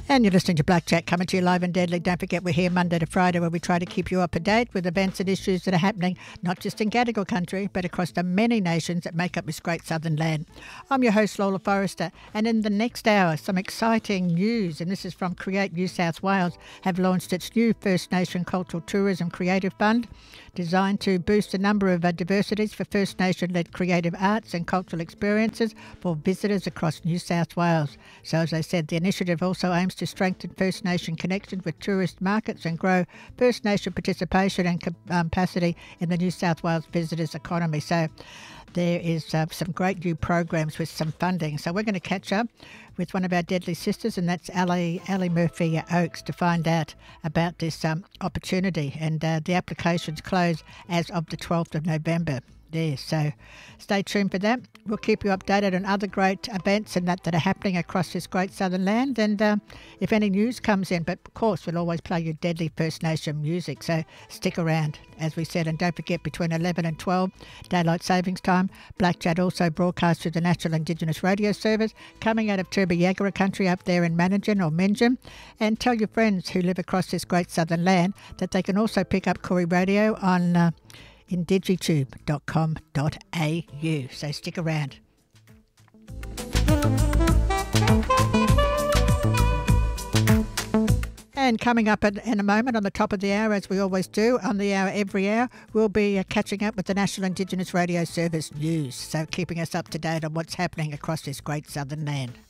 And you're listening to Black Jack coming to you live and deadly. Don't forget we're here Monday to Friday where we try to keep you up to date with events and issues that are happening not just in Gadigal country but across the many nations that make up this great southern land. I'm your host Lola Forrester, and in the next hour some exciting news, and this is from Create New South Wales, have launched its new First Nation Cultural Tourism Creative Fund designed to boost the number of diversities for First Nation-led creative arts and cultural experiences for visitors across New South Wales. So as I said, the initiative also aims to strengthen First Nation connections with tourist markets and grow First Nation participation and capacity in the New South Wales visitors economy. So there is some great new programs with some funding. So we're going to catch up with one of our deadly sisters, and that's Ali Murphy Oakes, to find out about this opportunity. And the applications close as of the 12th of November. There, so stay tuned for that. We'll keep you updated on other great events and that are happening across this great southern land, and if any news comes in. But of course we'll always play you deadly First Nation music, so stick around, as we said. And don't forget, between 11 and 12 daylight savings time, Black Jack also broadcasts through the National Indigenous Radio Service coming out of Turbi-Yagara country up there in Mannigan or Minjin. And tell your friends who live across this great southern land that they can also pick up Koori Radio on indigitube.com.au. So stick around. And coming up in a moment on the top of the hour, as we always do on the hour every hour, we'll be catching up with the National Indigenous Radio Service news. So keeping us up to date on what's happening across this great southern land.